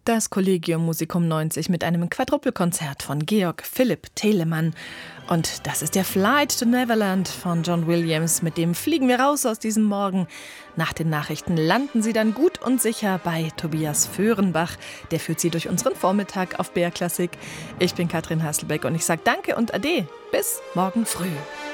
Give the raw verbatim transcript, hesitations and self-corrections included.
Das Collegium Musicum neunzig mit einem Quadrupelkonzert von Georg Philipp Telemann. Und das ist der Flight to Neverland von John Williams. Mit dem fliegen wir raus aus diesem Morgen. Nach den Nachrichten landen Sie dann gut und sicher bei Tobias Föhrenbach. Der führt Sie durch unseren Vormittag auf B R Klassik. Ich bin Katrin Hasselbeck und ich sage Danke und Ade. Bis morgen früh.